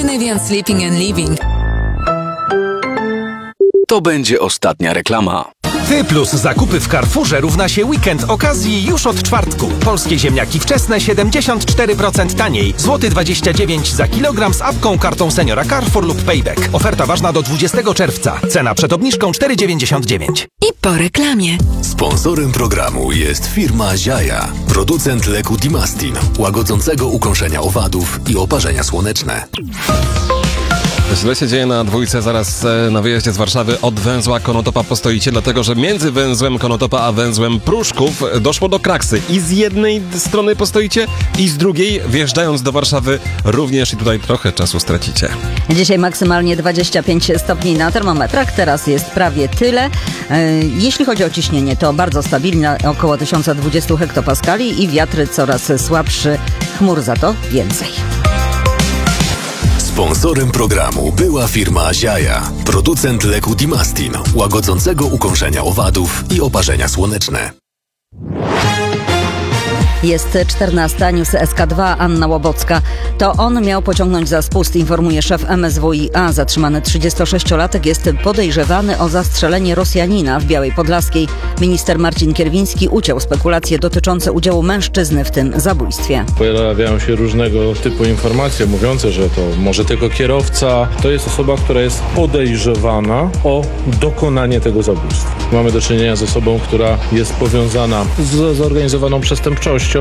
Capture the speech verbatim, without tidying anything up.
Scandinavian Sleeping and Living. To będzie ostatnia reklama. Ty plus zakupy w Carrefourze równa się weekend okazji już od czwartku. Polskie ziemniaki wczesne siedemdziesiąt cztery procent taniej. Złoty dwadzieścia dziewięć za kilogram z apką, kartą seniora Carrefour lub Payback. Oferta ważna do dwudziestego czerwca. Cena przed obniżką cztery dziewięćdziesiąt dziewięć. I po reklamie. Sponsorem programu jest firma Ziaja, producent leku Dimastin, łagodzącego ukąszenia owadów i oparzenia słoneczne. Źle się dzieje na dwójce, zaraz na wyjeździe z Warszawy od węzła Konotopa postoicie, dlatego że między węzłem Konotopa a węzłem Pruszków doszło do kraksy. I z jednej strony postoicie, i z drugiej, wjeżdżając do Warszawy, również i tutaj trochę czasu stracicie. Dzisiaj maksymalnie dwadzieścia pięć stopni na termometrach, teraz jest prawie tyle. Jeśli chodzi o ciśnienie, to bardzo stabilne, około tysiąc dwadzieścia hektopaskali i wiatry coraz słabszy, chmur za to więcej. Sponsorem programu była firma Ziaja, producent leku Dimastin, łagodzącego ukąszenia owadów i oparzenia słoneczne. Jest czternasta, news S K dwa, Anna Łobocka. To on miał pociągnąć za spust, informuje szef M S W i A. Zatrzymany trzydziestosześciolatek jest podejrzewany o zastrzelenie Rosjanina w Białej Podlaskiej. Minister Marcin Kierwiński uciął spekulacje dotyczące udziału mężczyzny w tym zabójstwie. Pojawiają się różnego typu informacje mówiące, że to może tylko kierowca. To jest osoba, która jest podejrzewana o dokonanie tego zabójstwa. Mamy do czynienia z osobą, która jest powiązana z zorganizowaną przestępczością.